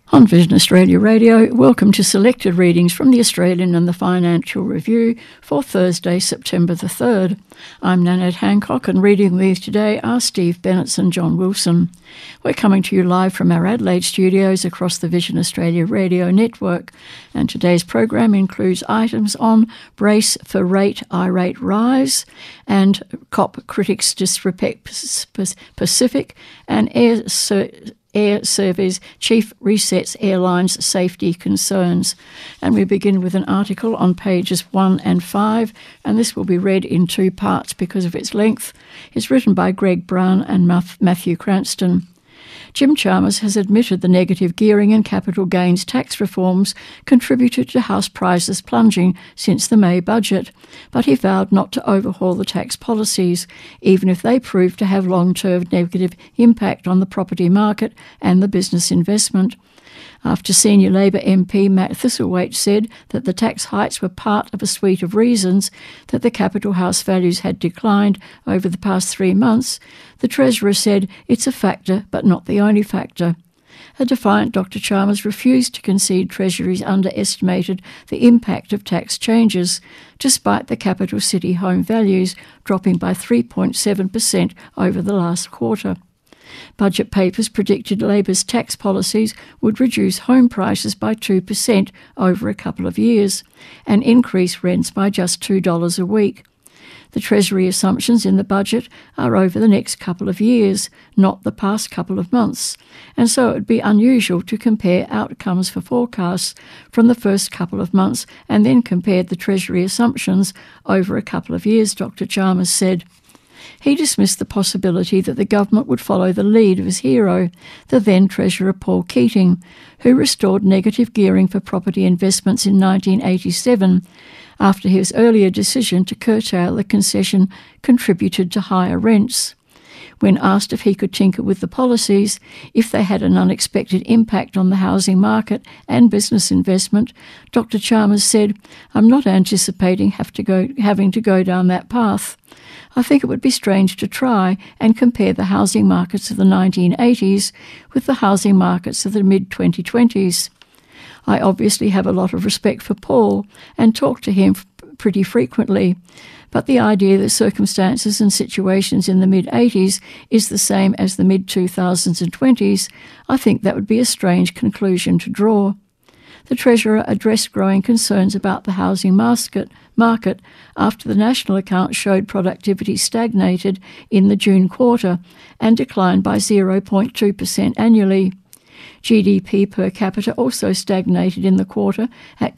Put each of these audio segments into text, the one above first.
On Vision Australia Radio, welcome to selected readings from the Australian and the Financial Review for Thursday, September the 3rd. I'm Nanette Hancock, and reading with you today are Steve Bennett and John Wilson. We're coming to you live from our Adelaide studios across the Vision Australia Radio network, and today's program includes items on brace for rate irate rise and COP critics disrespect Pacific and Air Service Chief resets airlines' safety concerns. And we begin with an article on pages 1 and 5, and this will be read in two parts because of its length. It's written by Greg Brown and Matthew Cranston. Jim Chalmers has admitted the negative gearing and capital gains tax reforms contributed to house prices plunging since the May budget, but he vowed not to overhaul the tax policies, even if they proved to have long-term negative impact on the property market and the business investment. After senior Labor MP Matt Thistlethwaite said that the tax hikes were part of a suite of reasons that the capital house values had declined over the past 3 months, the Treasurer said it's a factor but not the only factor. A defiant Dr Chalmers refused to concede Treasury's underestimated the impact of tax changes, despite the capital city home values dropping by 3.7% over the last quarter. Budget papers predicted Labor's tax policies would reduce home prices by 2% over a couple of years and increase rents by just $2 a week. The Treasury assumptions in the budget are over the next couple of years, not the past couple of months, and so it would be unusual to compare outcomes for forecasts from the first couple of months and then compare the Treasury assumptions over a couple of years, Dr Chalmers said. He dismissed the possibility that the government would follow the lead of his hero, the then Treasurer Paul Keating, who restored negative gearing for property investments in 1987 after his earlier decision to curtail the concession contributed to higher rents. When asked if he could tinker with the policies if they had an unexpected impact on the housing market and business investment, Dr Chalmers said, "I'm not anticipating having to go down that path. I think it would be strange to try and compare the housing markets of the 1980s with the housing markets of the mid-2020s. I obviously have a lot of respect for Paul and talk to him pretty frequently, but the idea that circumstances and situations in the mid-80s is the same as the mid-2000s and 20s, I think that would be a strange conclusion to draw." The Treasurer addressed growing concerns about the housing market after the national account showed productivity stagnated in the June quarter and declined by 0.2% annually. GDP per capita also stagnated in the quarter at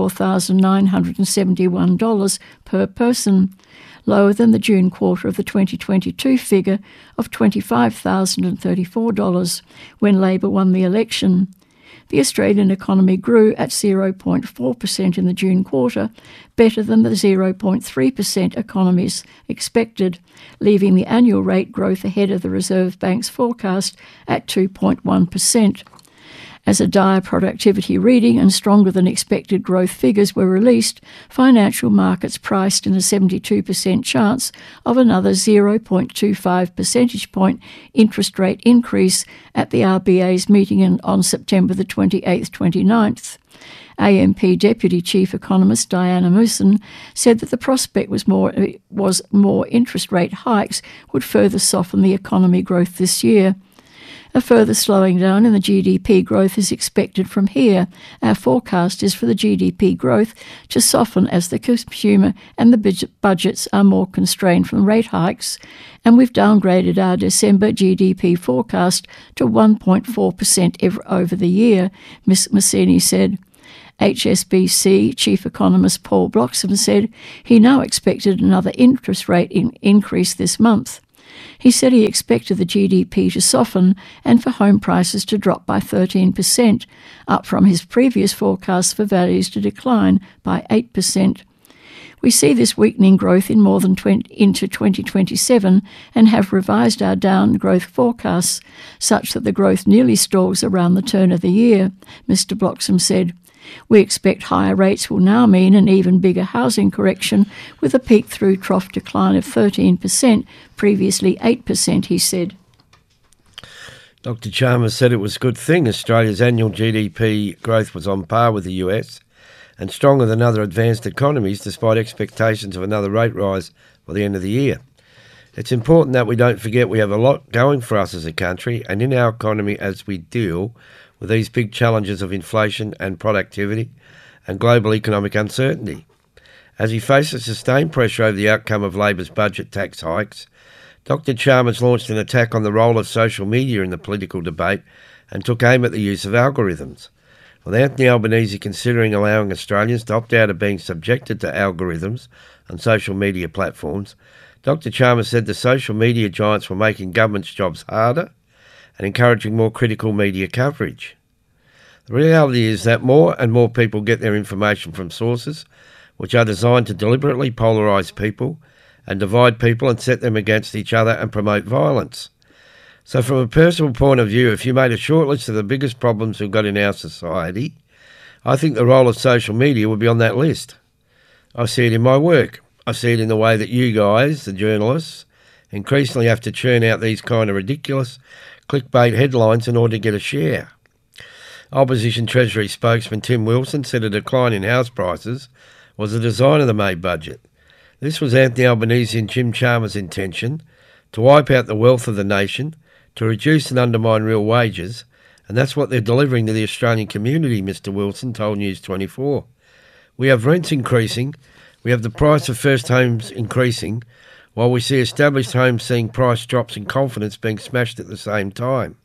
$24,971 per person, lower than the June quarter of the 2022 figure of $25,034 when Labor won the election. The Australian economy grew at 0.4% in the June quarter, better than the 0.3% economists expected, leaving the annual rate growth ahead of the Reserve Bank's forecast at 2.1%. As a dire productivity reading and stronger than expected growth figures were released, financial markets priced in a 72% chance of another 0.25 percentage point interest rate increase at the RBA's meeting on September the 28th, 29th. AMP Deputy Chief Economist Diana Mooson said that the prospect was more interest rate hikes would further soften the economy growth this year. A further slowing down in the GDP growth is expected from here. Our forecast is for the GDP growth to soften as the consumer and the budgets are more constrained from rate hikes, and we've downgraded our December GDP forecast to 1.4% over the year, Ms Massini said. HSBC Chief Economist Paul Bloxham said he now expected another interest rate increase this month. He said he expected the GDP to soften and for home prices to drop by 13%, up from his previous forecast for values to decline by 8%. We see this weakening growth in more than into 2027 and have revised our down growth forecasts such that the growth nearly stalls around the turn of the year, Mr Bloxham said. We expect higher rates will now mean an even bigger housing correction with a peak through trough decline of 13%, previously 8%, he said. Dr. Chalmers said it was a good thing Australia's annual GDP growth was on par with the US and stronger than other advanced economies despite expectations of another rate rise by the end of the year. It's important that we don't forget we have a lot going for us as a country and in our economy as we deal with these big challenges of inflation and productivity and global economic uncertainty. As he faces sustained pressure over the outcome of Labor's budget tax hikes, Dr. Chalmers launched an attack on the role of social media in the political debate and took aim at the use of algorithms. With Anthony Albanese considering allowing Australians to opt out of being subjected to algorithms on social media platforms, Dr. Chalmers said the social media giants were making government's jobs harder and encouraging more critical media coverage. The reality is that more and more people get their information from sources which are designed to deliberately polarise people and divide people and set them against each other and promote violence. So from a personal point of view, if you made a short list of the biggest problems we've got in our society, I think the role of social media would be on that list. I see it in my work. I see it in the way that you guys, the journalists, increasingly have to churn out these kind of ridiculous clickbait headlines in order to get a share. Opposition Treasury spokesman Tim Wilson said a decline in house prices was the design of the May budget. This was Anthony Albanese and Jim Chalmers' intention, to wipe out the wealth of the nation, to reduce and undermine real wages, and that's what they're delivering to the Australian community, Mr Wilson told News 24. We have rents increasing, we have the price of first homes increasing, while we see established homes seeing price drops and confidence being smashed at the same time.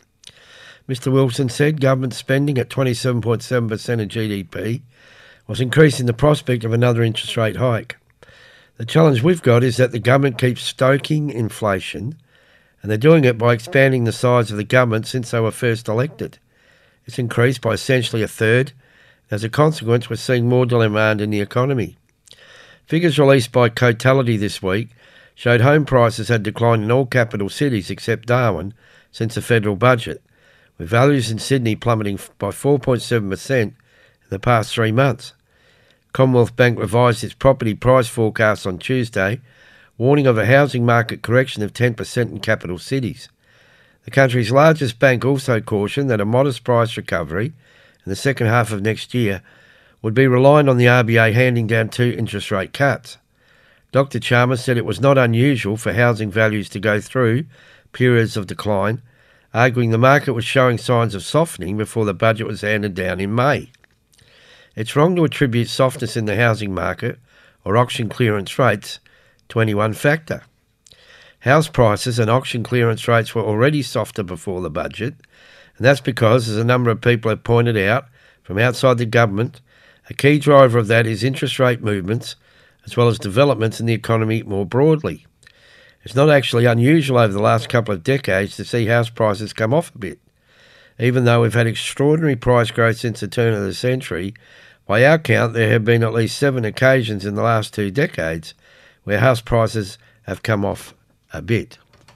Mr Wilson said government spending at 27.7% of GDP was increasing the prospect of another interest rate hike. The challenge we've got is that the government keeps stoking inflation, and they're doing it by expanding the size of the government since they were first elected. It's increased by essentially a third. As a consequence, we're seeing more demand in the economy. Figures released by Cotality this week showed home prices had declined in all capital cities except Darwin since the federal budget, with values in Sydney plummeting by 4.7% in the past 3 months. Commonwealth Bank revised its property price forecast on Tuesday, warning of a housing market correction of 10% in capital cities. The country's largest bank also cautioned that a modest price recovery in the second half of next year would be reliant on the RBA handing down 2 interest rate cuts. Dr. Chalmers said it was not unusual for housing values to go through periods of decline, arguing the market was showing signs of softening before the budget was handed down in May. It's wrong to attribute softness in the housing market or auction clearance rates to any one factor. House prices and auction clearance rates were already softer before the budget, and that's because, as a number of people have pointed out from outside the government, a key driver of that is interest rate movements as well as developments in the economy more broadly. It's not actually unusual over the last couple of decades to see house prices come off a bit. Even though we've had extraordinary price growth since the turn of the century, by our count there have been at least 7 occasions in the last 2 decades where house prices have come off a bit.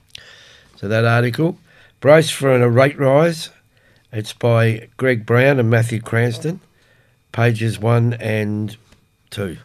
So that article, Brace for a Rate Rise, it's by Greg Brown and Matthew Cranston, pages 1 and 2.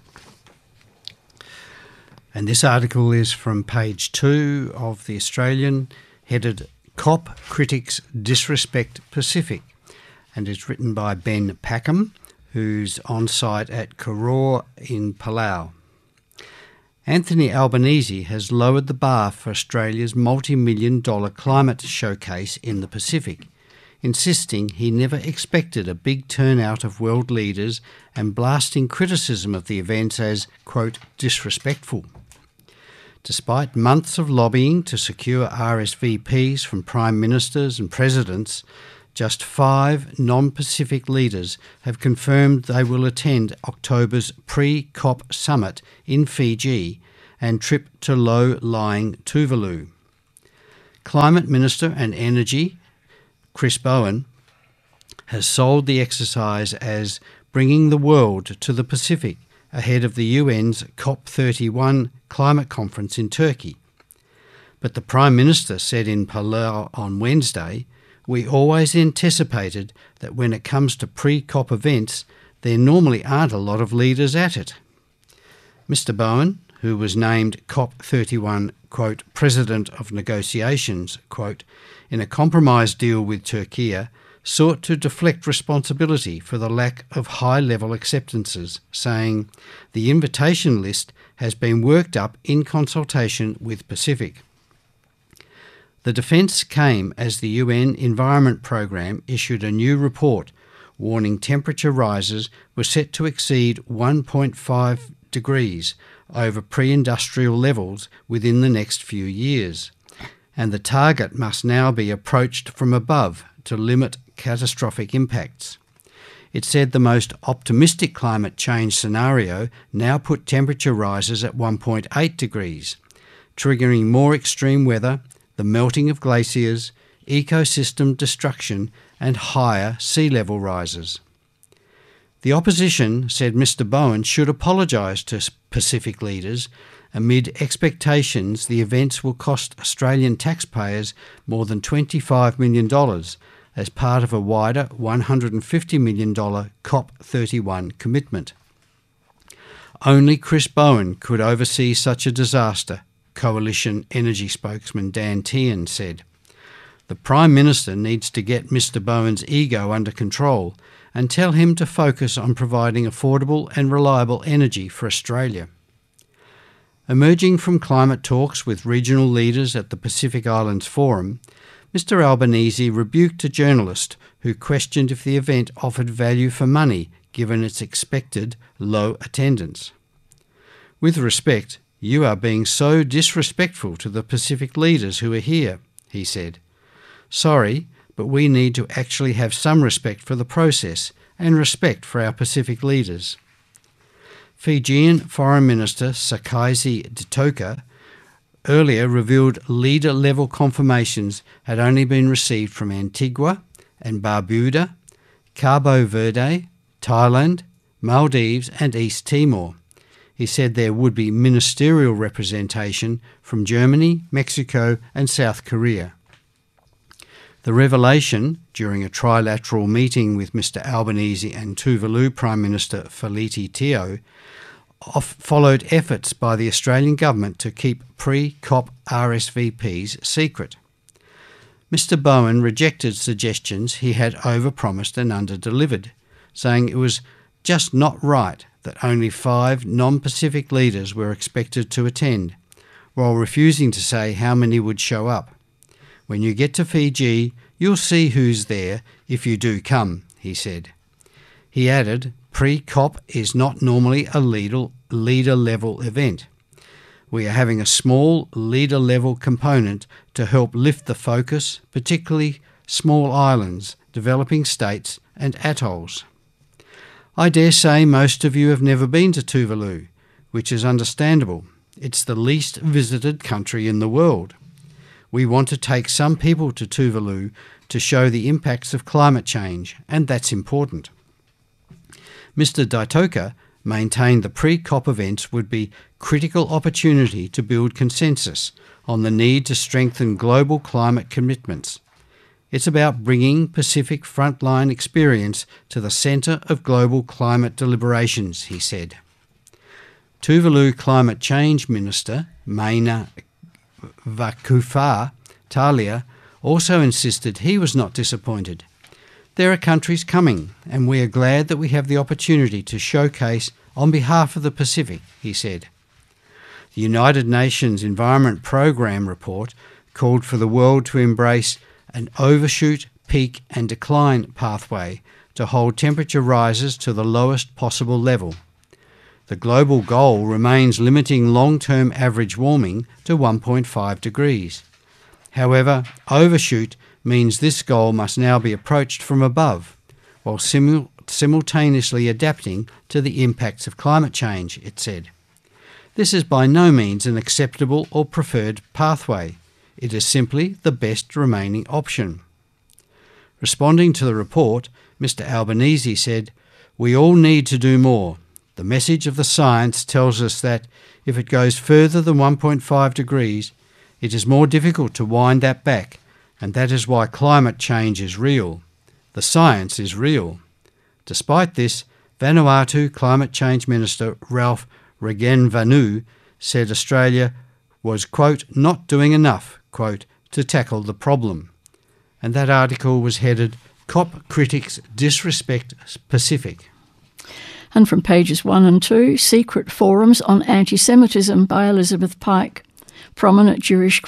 And this article is from page 2 of The Australian, headed COP Critics Disrespect Pacific, and is written by Ben Packham, who's on site at Koror in Palau. Anthony Albanese has lowered the bar for Australia's multi-million-dollar climate showcase in the Pacific, insisting he never expected a big turnout of world leaders and blasting criticism of the events as, quote, disrespectful. Despite months of lobbying to secure RSVPs from prime ministers and presidents, just 5 non-Pacific leaders have confirmed they will attend October's pre-COP summit in Fiji and trip to low-lying Tuvalu. Climate Minister and Energy, Chris Bowen, has sold the exercise as bringing the world to the Pacific ahead of the UN's COP31 climate conference in Turkey. But the Prime Minister said in Palau on Wednesday, "We always anticipated that when it comes to pre-COP events, there normally aren't a lot of leaders at it." Mr Bowen, who was named COP31, quote, President of Negotiations, quote, in a compromise deal with Turkey, sought to deflect responsibility for the lack of high-level acceptances, saying, the invitation list has been worked up in consultation with Pacific. The defence came as the UN Environment Programme issued a new report warning temperature rises were set to exceed 1.5 degrees over pre-industrial levels within the next few years, and the target must now be approached from above to limit catastrophic impacts. It said the most optimistic climate change scenario now put temperature rises at 1.8 degrees, triggering more extreme weather, the melting of glaciers, ecosystem destruction and higher sea level rises. The opposition said Mr Bowen should apologise to Pacific leaders amid expectations the events will cost Australian taxpayers more than $25 million as part of a wider $150 million COP31 commitment. Only Chris Bowen could oversee such a disaster, Coalition Energy spokesman Dan Tehan said. The Prime Minister needs to get Mr Bowen's ego under control and tell him to focus on providing affordable and reliable energy for Australia. Emerging from climate talks with regional leaders at the Pacific Islands Forum, Mr Albanese rebuked a journalist who questioned if the event offered value for money given its expected low attendance. With respect, you are being so disrespectful to the Pacific leaders who are here, he said. Sorry, but we need to actually have some respect for the process and respect for our Pacific leaders. Fijian Foreign Minister Sakaisi Ditoka earlier revealed leader-level confirmations had only been received from Antigua and Barbuda, Cabo Verde, Thailand, Maldives and East Timor. He said there would be ministerial representation from Germany, Mexico and South Korea. The revelation, during a trilateral meeting with Mr Albanese and Tuvalu Prime Minister Feleti Teo, followed efforts by the Australian government to keep pre-COP RSVPs secret. Mr Bowen rejected suggestions he had overpromised and underdelivered, saying it was just not right that only 5 non-Pacific leaders were expected to attend, while refusing to say how many would show up. When you get to Fiji, you'll see who's there if you do come, he said. He added, pre-COP is not normally a leader-level event. We are having a small leader-level component to help lift the focus, particularly small islands, developing states and atolls. I dare say most of you have never been to Tuvalu, which is understandable. It's the least visited country in the world. We want to take some people to Tuvalu to show the impacts of climate change, and that's important. Mr Ditoka maintained the pre-COP events would be critical opportunity to build consensus on the need to strengthen global climate commitments. It's about bringing Pacific frontline experience to the centre of global climate deliberations, he said. Tuvalu Climate Change Minister Maina Vakufa Talia also insisted he was not disappointed. There are countries coming, and we are glad that we have the opportunity to showcase on behalf of the Pacific, he said. The United Nations Environment Programme report called for the world to embrace an overshoot, peak and decline pathway to hold temperature rises to the lowest possible level. The global goal remains limiting long-term average warming to 1.5 degrees. However, overshoot means this goal must now be approached from above, while simultaneously adapting to the impacts of climate change, it said. This is by no means an acceptable or preferred pathway. It is simply the best remaining option. Responding to the report, Mr Albanese said, "We all need to do more. The message of the science tells us that if it goes further than 1.5 degrees, it is more difficult to wind that back, and that is why climate change is real. The science is real." Despite this, Vanuatu Climate Change Minister Ralph Regenvanu said Australia was, quote, not doing enough, quote, to tackle the problem. And that article was headed, COP Critics Disrespect Pacific. And from pages 1 and 2, Secret Forums on Anti-Semitism by Elizabeth Pike. Prominent Jewish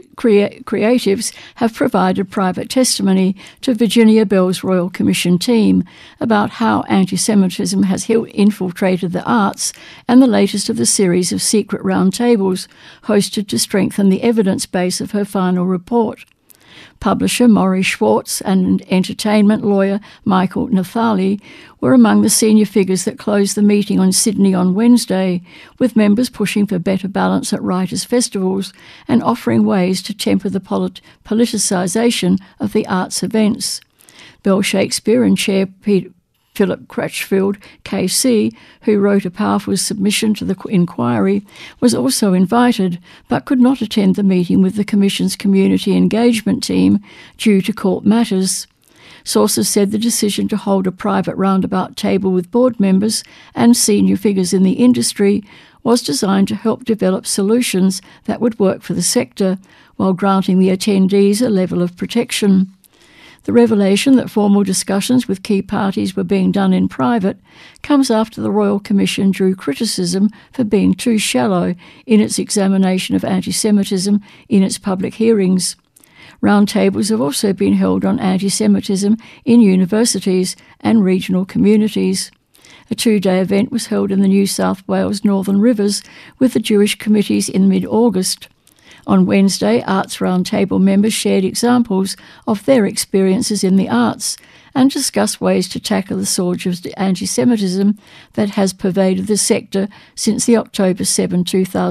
creatives have provided private testimony to Virginia Bell's Royal Commission team about how anti-Semitism has infiltrated the arts, and the latest of the series of secret roundtables hosted to strengthen the evidence base of her final report. Publisher Maury Schwartz and entertainment lawyer Michael Nathali were among the senior figures that closed the meeting on Sydney on Wednesday, with members pushing for better balance at writers' festivals and offering ways to temper the politicisation of the arts events. Bell Shakespeare and Chair Philip Cratchfield, KC, who wrote a powerful submission to the inquiry, was also invited but could not attend the meeting with the Commission's community engagement team due to court matters. Sources said the decision to hold a private roundabout table with board members and senior figures in the industry was designed to help develop solutions that would work for the sector while granting the attendees a level of protection. The revelation that formal discussions with key parties were being done in private comes after the Royal Commission drew criticism for being too shallow in its examination of anti-Semitism in its public hearings. Roundtables have also been held on anti-Semitism in universities and regional communities. A 2-day event was held in the New South Wales Northern Rivers with the Jewish committees in mid-August. On Wednesday, Arts Roundtable members shared examples of their experiences in the arts and discussed ways to tackle the surge of anti-Semitism that has pervaded the sector since the October 7,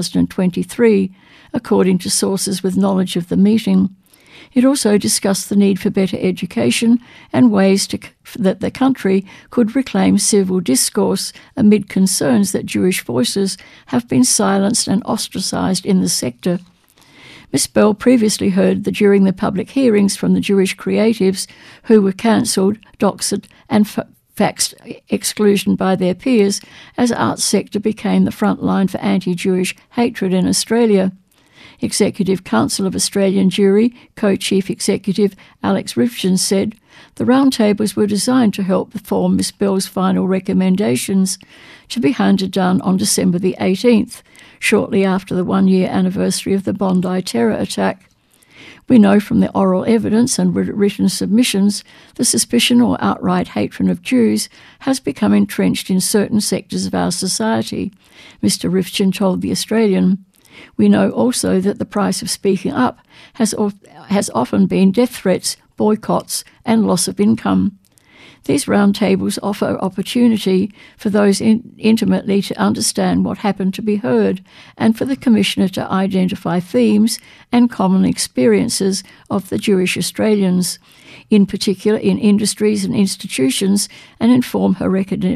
2023, according to sources with knowledge of the meeting. It also discussed the need for better education and ways that the country could reclaim civil discourse amid concerns that Jewish voices have been silenced and ostracised in the sector. Ms Bell previously heard that during the public hearings from the Jewish creatives who were cancelled, doxed and faxed exclusion by their peers as arts sector became the front line for anti-Jewish hatred in Australia. Executive Council of Australian Jewry Co-Chief Executive Alex Rivchin said, the roundtables were designed to help form Ms Bell's final recommendations to be handed down on December the 18th, shortly after the 1-year anniversary of the Bondi terror attack. We know from the oral evidence and written submissions the suspicion or outright hatred of Jews has become entrenched in certain sectors of our society, Mr Rivchin told The Australian. We know also that the price of speaking up has often been death threats, boycotts and loss of income. These roundtables offer opportunity for those intimately to understand what happened to be heard, and for the Commissioner to identify themes and common experiences of the Jewish Australians, in particular in industries and institutions, and inform her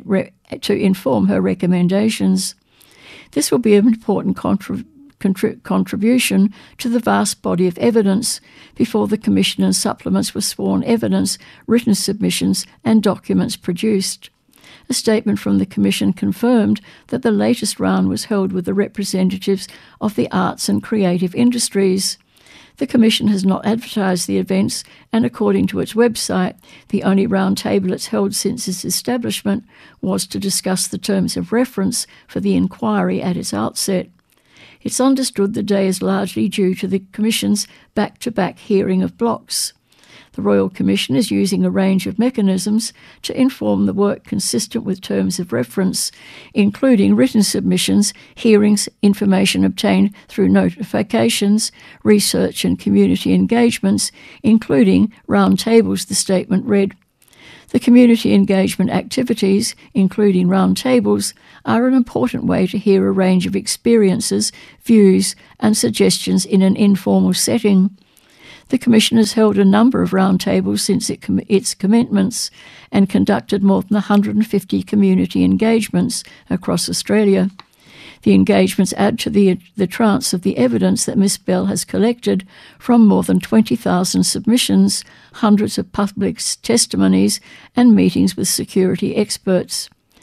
recommendations. This will be an important contribution to the vast body of evidence before the Commission and supplements with sworn evidence, written submissions and documents produced. A statement from the Commission confirmed that the latest round was held with the representatives of the arts and creative industries. The Commission has not advertised the events, and according to its website, the only roundtable it's held since its establishment was to discuss the terms of reference for the inquiry at its outset. It's understood the day is largely due to the Commission's back-to-back hearing of blocks. The Royal Commission is using a range of mechanisms to inform the work consistent with terms of reference, including written submissions, hearings, information obtained through notifications, research and community engagements, including roundtables, the statement read. The community engagement activities, including roundtables, are an important way to hear a range of experiences, views and suggestions in an informal setting. The Commission has held a number of roundtables since its commencements and conducted more than 150 community engagements across Australia. The engagements add to the trance of the evidence that Ms Bell has collected from more than 20,000 submissions, hundreds of public testimonies and meetings with security experts.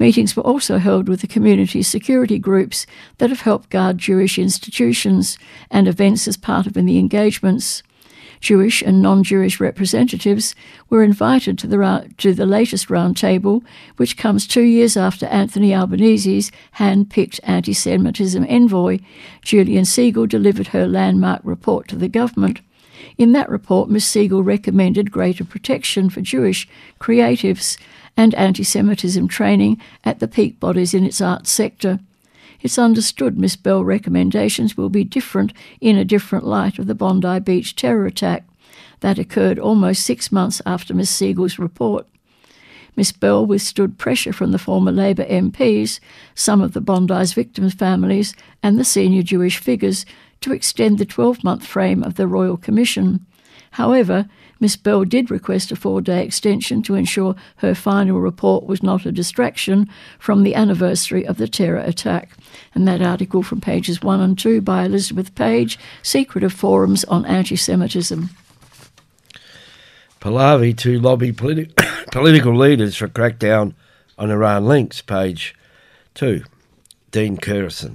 Meetings were also held with the community security groups that have helped guard Jewish institutions and events as part of the engagements. Jewish and non-Jewish representatives were invited to the latest roundtable, which comes 2 years after Anthony Albanese's hand-picked anti-Semitism envoy, Julian Siegel, delivered her landmark report to the government. In that report, Ms. Siegel recommended greater protection for Jewish creatives and anti-Semitism training at the peak bodies in its arts sector. It's understood Ms. Bell recommendations will be different in a different light of the Bondi Beach terror attack. That occurred almost 6 months after Ms. Siegel's report. Ms. Bell withstood pressure from the former Labor MPs, some of the Bondi's victims' families and the senior Jewish figures to extend the 12-month frame of the Royal Commission. However, Ms. Bell did request a 4-day extension to ensure her final report was not a distraction from the anniversary of the terror attack. And that article from pages 1 and 2 by Elizabeth Page, Secretive Forums on Anti-Semitism. Pahlavi to lobby political leaders for crackdown on Iran links, page 2. Dean Kerrison.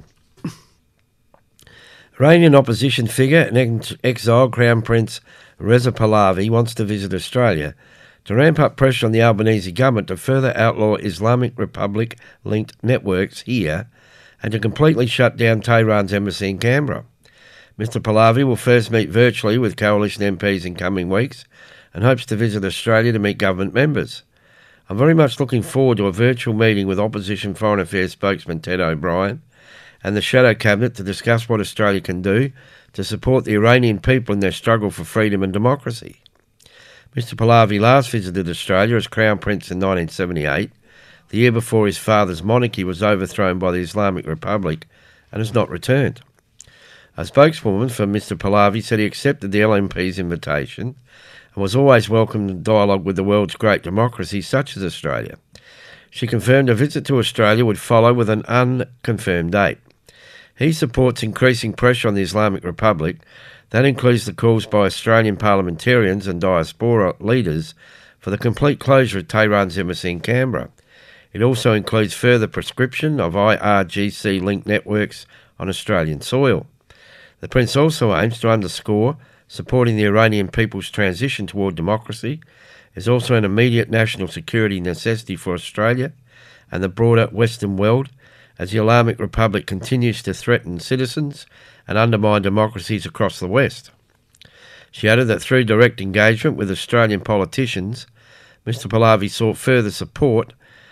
Iranian opposition figure and exiled Crown Prince Reza Pahlavi wants to visit Australia to ramp up pressure on the Albanese government to further outlaw Islamic Republic-linked networks here and to completely shut down Tehran's embassy in Canberra. Mr Pahlavi will first meet virtually with coalition MPs in coming weeks and hopes to visit Australia to meet government members. I'm very much looking forward to a virtual meeting with Opposition Foreign Affairs spokesman Ted O'Brien and the Shadow Cabinet to discuss what Australia can do to support the Iranian people in their struggle for freedom and democracy. Mr Pahlavi last visited Australia as Crown Prince in 1978, the year before his father's monarchy was overthrown by the Islamic Republic, and has not returned. A spokeswoman for Mr Pahlavi said he accepted the LNP's invitation and was always welcome to dialogue with the world's great democracies such as Australia. She confirmed a visit to Australia would follow with an unconfirmed date. He supports increasing pressure on the Islamic Republic. That includes the calls by Australian parliamentarians and diaspora leaders for the complete closure of Tehran's embassy in Canberra. It also includes further proscription of IRGC-linked networks on Australian soil. The Prince also aims to underscore supporting the Iranian people's transition toward democracy is also an immediate national security necessity for Australia and the broader Western world, as the Islamic Republic continues to threaten citizens and undermine democracies across the West. She added that through direct engagement with Australian politicians, Mr Pahlavi sought further support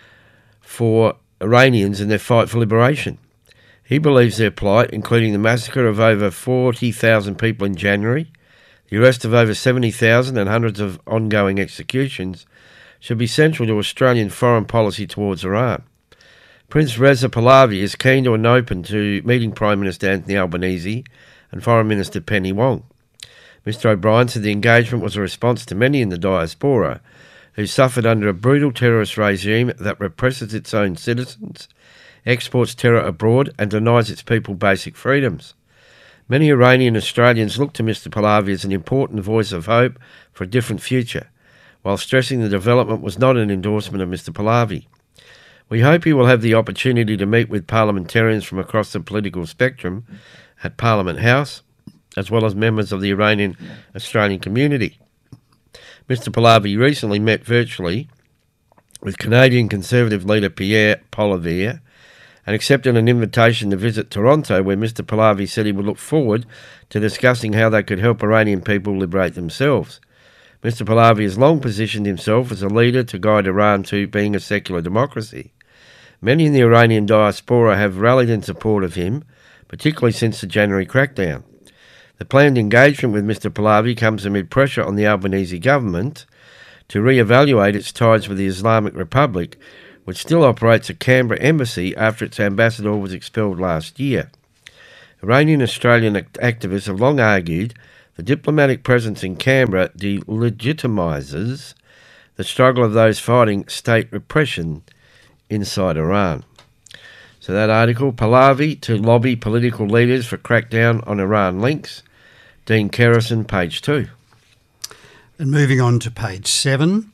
for Iranians in their fight for liberation. He believes their plight, including the massacre of over 40,000 people in January, the arrest of over 70,000 and hundreds of ongoing executions, should be central to Australian foreign policy towards Iran. Prince Reza Pahlavi is keen and open to meeting Prime Minister Anthony Albanese and Foreign Minister Penny Wong. Mr O'Brien said the engagement was a response to many in the diaspora who suffered under a brutal terrorist regime that represses its own citizens, exports terror abroad and denies its people basic freedoms. Many Iranian Australians look to Mr Pahlavi as an important voice of hope for a different future, while stressing the development was not an endorsement of Mr Pahlavi. We hope he will have the opportunity to meet with parliamentarians from across the political spectrum at Parliament House, as well as members of the Iranian Australian community. Mr Pahlavi recently met virtually with Canadian Conservative leader Pierre Poilievre and accepted an invitation to visit Toronto, where Mr Pahlavi said he would look forward to discussing how they could help Iranian people liberate themselves. Mr Pahlavi has long positioned himself as a leader to guide Iran to being a secular democracy. Many in the Iranian diaspora have rallied in support of him, particularly since the January crackdown. The planned engagement with Mr Pahlavi comes amid pressure on the Albanese government to re-evaluate its ties with the Islamic Republic, which still operates a Canberra embassy after its ambassador was expelled last year. Iranian Australian activists have long argued the diplomatic presence in Canberra delegitimises the struggle of those fighting state repression inside Iran. So that article, Pahlavi to lobby political leaders for crackdown on Iran links, Dean Kerrison, page 2. And moving on to page 7,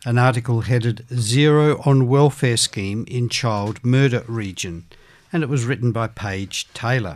an article headed Zero on Welfare Scheme in Child Murder Region, and it was written by Paige Taylor.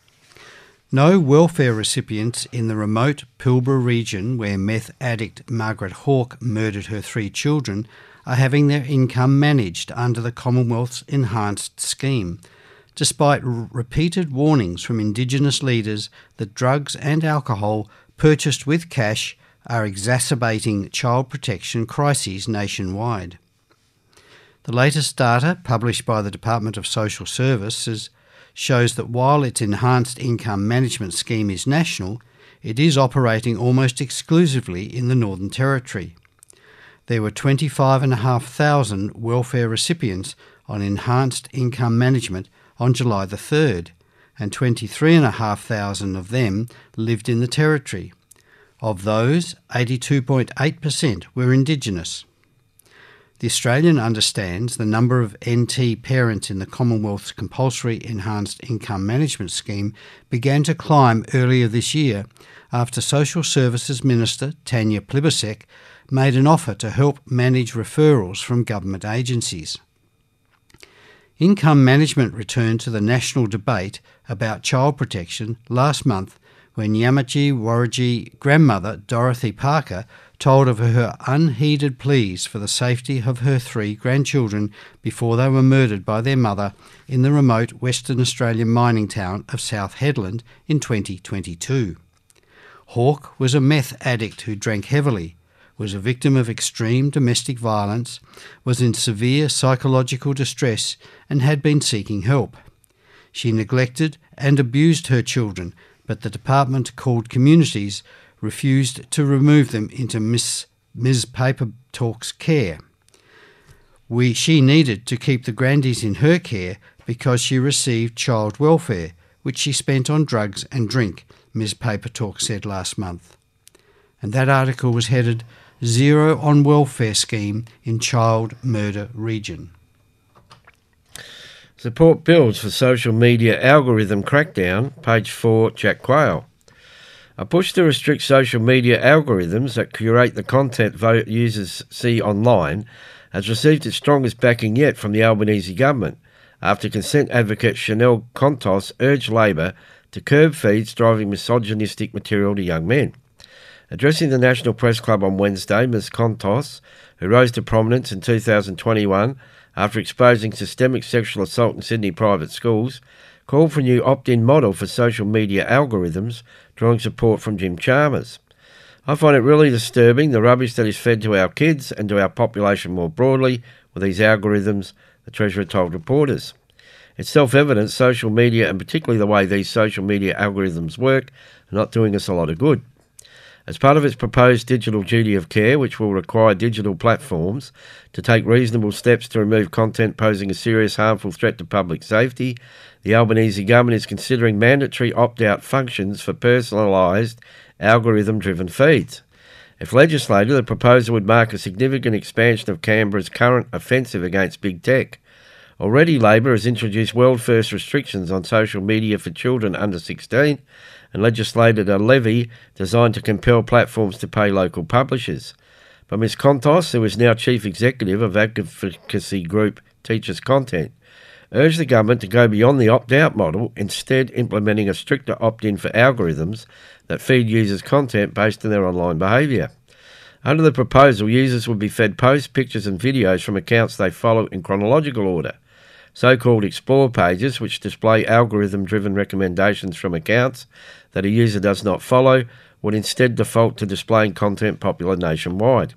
No welfare recipients in the remote Pilbara region where meth addict Margaret Hawke murdered her 3 children are having their income managed under the Commonwealth's enhanced scheme, despite repeated warnings from Indigenous leaders that drugs and alcohol purchased with cash are exacerbating child protection crises nationwide. The latest data, published by the Department of Social Services, shows that while its enhanced income management scheme is national, it is operating almost exclusively in the Northern Territory. There were 25,500 welfare recipients on enhanced income management on July the 3rd, and 23,500 of them lived in the Territory. Of those, 82.8% were Indigenous. The Australian understands the number of NT parents in the Commonwealth's compulsory enhanced income management scheme began to climb earlier this year after Social Services Minister Tanya Plibersek made an offer to help manage referrals from government agencies. Income management returned to the national debate about child protection last month when Yamatji Warragee grandmother Dorothy Parker told of her unheeded pleas for the safety of her 3 grandchildren before they were murdered by their mother in the remote Western Australian mining town of South Hedland in 2022. Hawke was a meth addict who drank heavily, was a victim of extreme domestic violence, was in severe psychological distress and had been seeking help. She neglected and abused her children, but the department called Communities refused to remove them into Ms. Papertalk's care. She needed to keep the grandies in her care because she received child welfare, which she spent on drugs and drink, Ms. Papertalk said last month. And that article was headed Zero on Welfare Scheme in Child Murder Region. Support builds for social media algorithm crackdown, page 4, Jack Quayle. A push to restrict social media algorithms that curate the content users see online has received its strongest backing yet from the Albanese government, after consent advocate Chanel Contos urged Labor to curb feeds driving misogynistic material to young men. Addressing the National Press Club on Wednesday, Ms Contos, who rose to prominence in 2021 after exposing systemic sexual assault in Sydney private schools, called for a new opt-in model for social media algorithms, drawing support from Jim Chalmers. I find it really disturbing, the rubbish that is fed to our kids and to our population more broadly with these algorithms, the Treasurer told reporters. It's self-evident social media, and particularly the way these social media algorithms work, are not doing us a lot of good. As part of its proposed digital duty of care, which will require digital platforms to take reasonable steps to remove content posing a serious harmful threat to public safety, the Albanese government is considering mandatory opt-out functions for personalised, algorithm-driven feeds. If legislated, the proposal would mark a significant expansion of Canberra's current offensive against big tech. Already, Labor has introduced world-first restrictions on social media for children under 16 and legislated a levy designed to compel platforms to pay local publishers. But Ms Contos, who is now Chief Executive of advocacy group Teachers Content, urged the government to go beyond the opt-out model, instead implementing a stricter opt-in for algorithms that feed users content based on their online behaviour. Under the proposal, users would be fed posts, pictures and videos from accounts they follow in chronological order. So-called explore pages, which display algorithm-driven recommendations from accounts that a user does not follow, would instead default to displaying content popular nationwide.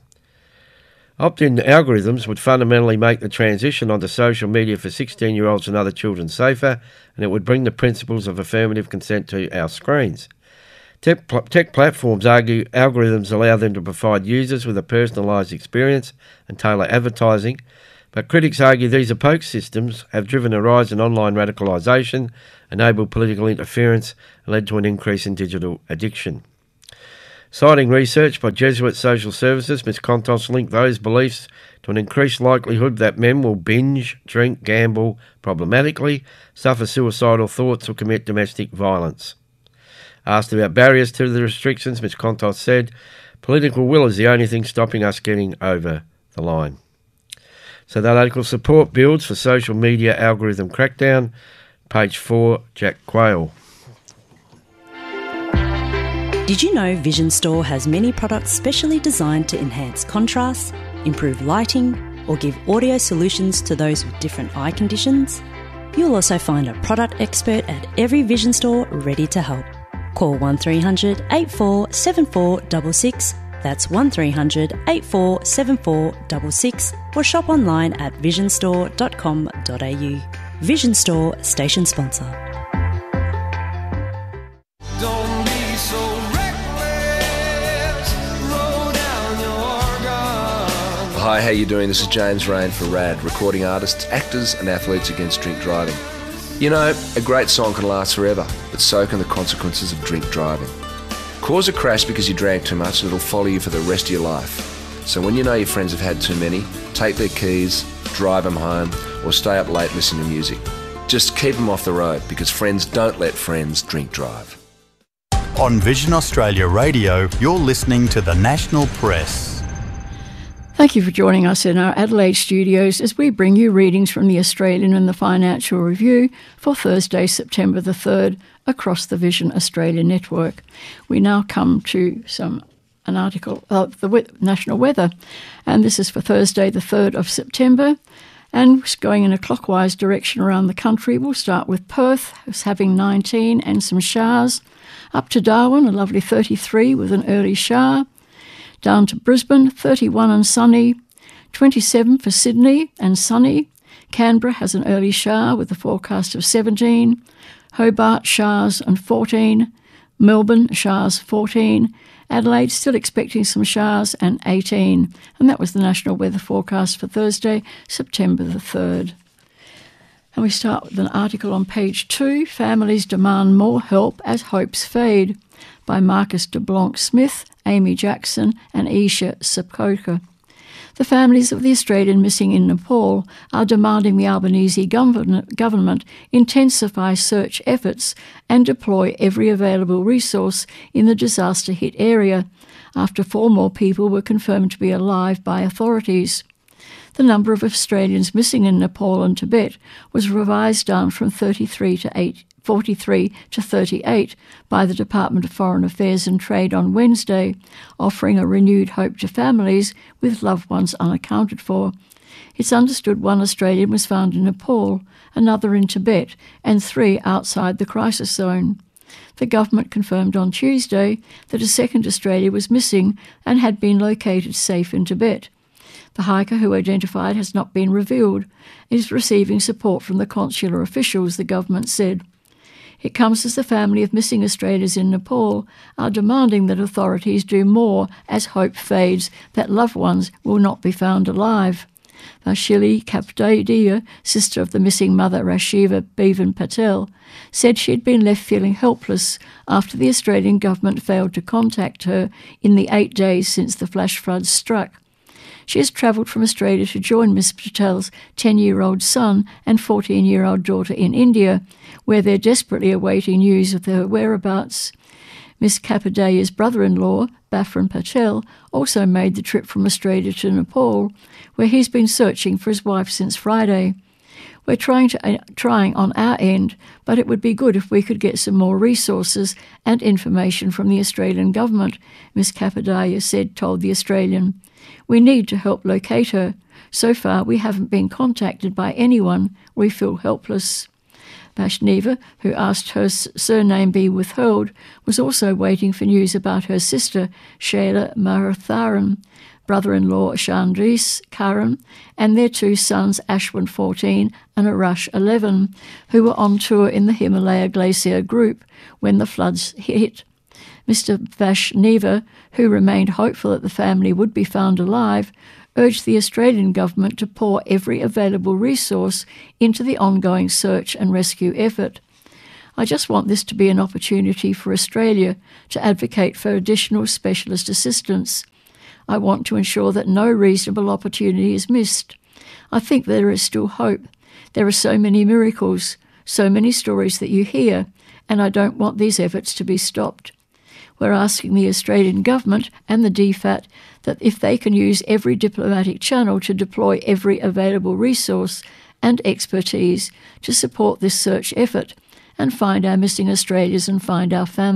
Opt-in algorithms would fundamentally make the transition onto social media for 16-year-olds and other children safer, and it would bring the principles of affirmative consent to our screens. Tech platforms argue algorithms allow them to provide users with a personalised experience and tailor advertising, but critics argue these opaque systems have driven a rise in online radicalisation, enabled political interference, and led to an increase in digital addiction. Citing research by Jesuit Social Services, Ms Contos linked those beliefs to an increased likelihood that men will binge, drink, gamble problematically, suffer suicidal thoughts or commit domestic violence. Asked about barriers to the restrictions, Ms Contos said, "Political will is the only thing stopping us getting over The Line. So that article, support builds for social media algorithm crackdown. Page 4, Jack Quayle. Did you know Vision Store has many products specially designed to enhance contrast, improve lighting, or give audio solutions to those with different eye conditions? You'll also find a product expert at every Vision Store ready to help. Call 1300 84 7466. That's 1300 84 7466, or shop online at visionstore.com.au. Vision Store, station sponsor. Don't be so reckless, roll down your gun. Hi, how you doing? This is James Rain for RAD, recording artists, actors and athletes against drink driving. You know, a great song can last forever, but so can the consequences of drink driving. Cause a crash because you drank too much and it'll follow you for the rest of your life. So when you know your friends have had too many, take their keys, drive them home, or stay up late listening to music. Just keep them off the road, because friends don't let friends drink drive. On Vision Australia Radio, you're listening to the National Press. Thank you for joining us in our Adelaide studios as we bring you readings from the Australian and the Financial Review for Thursday, September the 3rd, across the Vision Australia network. We now come to an article of the national weather, and this is for Thursday, the 3rd of September. And going in a clockwise direction around the country, we'll start with Perth, who's having 19 and some showers. Up to Darwin, a lovely 33 with an early shower. Down to Brisbane, 31 and sunny. 27 for Sydney and sunny. Canberra has an early shower with a forecast of 17. Hobart, showers and 14. Melbourne, showers 14. Adelaide, still expecting some showers and 18. And that was the national weather forecast for Thursday, September the 3rd. And we start with an article on page 2, Families Demand More Help as Hopes Fade, by Marcus de Blanc-Smith, Amy Jackson and Isha Sapkoka. The families of the Australian missing in Nepal are demanding the Albanese government intensify search efforts and deploy every available resource in the disaster-hit area, after 4 more people were confirmed to be alive by authorities. The number of Australians missing in Nepal and Tibet was revised down from 43 to 38 by the Department of Foreign Affairs and Trade on Wednesday, offering a renewed hope to families with loved ones unaccounted for. It's understood 1 Australian was found in Nepal, another in Tibet, and 3 outside the crisis zone. The government confirmed on Tuesday that a second Australian was missing and had been located safe in Tibet. The hiker, who identified has not been revealed, is receiving support from the consular officials, the government said. It comes as the family of missing Australians in Nepal are demanding that authorities do more as hope fades that loved ones will not be found alive. Vashili Kapdadia, sister of the missing mother Rashiva Bevan Patel, said she had been left feeling helpless after the Australian government failed to contact her in the 8 days since the flash floods struck. She has travelled from Australia to join Miss Patel's 10-year-old son and 14-year-old daughter in India, where they're desperately awaiting news of their whereabouts. Miss Kapadia's brother-in-law, Bafran Patel, also made the trip from Australia to Nepal, where he's been searching for his wife since Friday. We're trying on our end, but it would be good if we could get some more resources and information from the Australian government, Miss Kapadia told the Australian. We need to help locate her. So far, we haven't been contacted by anyone. We feel helpless. Vashneva, who asked her surname be withheld, was also waiting for news about her sister, Shayla Maratharan, brother-in-law Chandris Karan, and their 2 sons, Ashwin 14 and Arash 11, who were on tour in the Himalaya Glacier Group when the floods hit. Mr. Vashneva, who remained hopeful that the family would be found alive, urged the Australian government to pour every available resource into the ongoing search and rescue effort. I just want this to be an opportunity for Australia to advocate for additional specialist assistance. I want to ensure that no reasonable opportunity is missed. I think there is still hope. There are so many miracles, so many stories that you hear, and I don't want these efforts to be stopped. we're asking the Australian government and the DFAT that if they can use every diplomatic channel to deploy every available resource and expertise to support this search effort and find our missing Australians and find our families.